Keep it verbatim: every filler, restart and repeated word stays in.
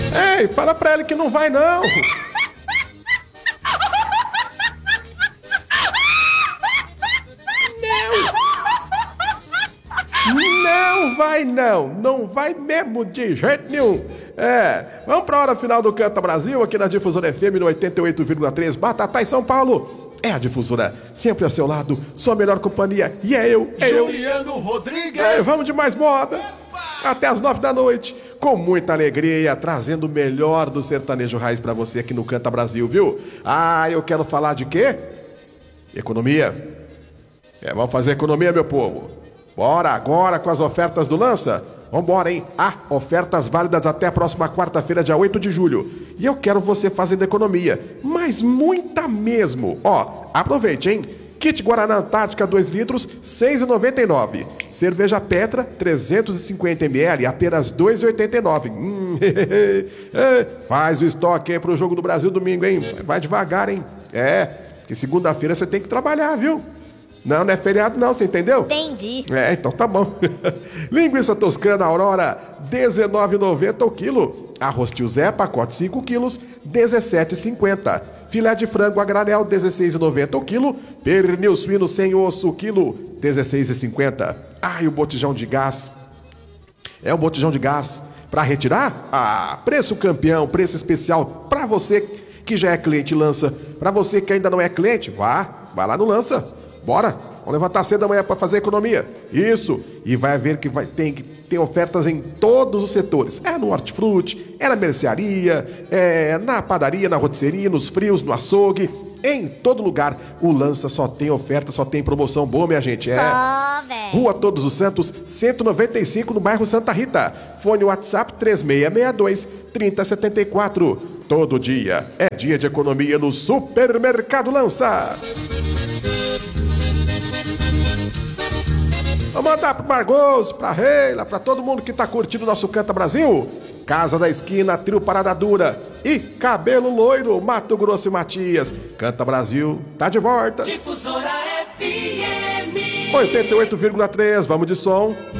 Ei, fala pra ele que não vai não. Não vai não, não vai mesmo de jeito nenhum. É, vamos pra hora final do Canta Brasil, aqui na Difusora F M no oitenta e oito vírgula três, Batatais, São Paulo. É a Difusora, sempre ao seu lado, sua melhor companhia, e é eu, é eu. Juliano Rodrigues. É, vamos de mais moda, até as nove da noite, com muita alegria, trazendo o melhor do sertanejo raiz pra você aqui no Canta Brasil, viu? Ah, eu quero falar de quê? Economia. É, vamos fazer economia, meu povo. Bora agora com as ofertas do Lança. Vambora, hein? Ah, ofertas válidas até a próxima quarta-feira, dia oito de julho. E eu quero você fazendo economia, mas muita mesmo. Ó, aproveite, hein? Kit Guaraná Antártica dois litros, seis reais e noventa e nove centavos. Cerveja Petra, trezentos e cinquenta mililitros, apenas dois reais e oitenta e nove centavos. Hum, faz o estoque aí pro Jogo do Brasil domingo, hein? Vai devagar, hein? É, que segunda-feira você tem que trabalhar, viu? Não, não é feriado não, você entendeu? Entendi. É, então tá bom. Linguiça toscana Aurora, dezenove reais e noventa centavos o quilo. Arroz Tio Zé, pacote cinco quilos, dezessete reais e cinquenta centavos. Filé de frango a granel, dezesseis reais e noventa centavos o quilo. Pernil suíno sem osso o quilo, dezesseis reais e cinquenta centavos. Ah, e o botijão de gás. É o botijão de gás. Pra retirar? Ah, preço campeão, preço especial pra você que já é cliente Lança. Pra você que ainda não é cliente, vá, vá lá no Lança. Bora, vamos levantar cedo da manhã para fazer economia. Isso, e vai ver que vai ter, tem ofertas em todos os setores. É no hortifruti, é na mercearia, é na padaria, na rotisseria, nos frios, no açougue. Em todo lugar, o Lança só tem oferta, só tem promoção boa, minha gente. É. Só, velho. Rua Todos os Santos, cento e noventa e cinco, no bairro Santa Rita. Fone WhatsApp três seis seis dois, três zero sete quatro. Todo dia é dia de economia no Supermercado Lança. Vou mandar pro Margoso, pra Reila, pra todo mundo que tá curtindo o nosso Canta Brasil. Casa da Esquina, Trio Parada Dura e Cabelo Loiro, Mato Grosso e Matias. Canta Brasil, tá de volta. Difusora F M oitenta e oito vírgula três, vamos de som.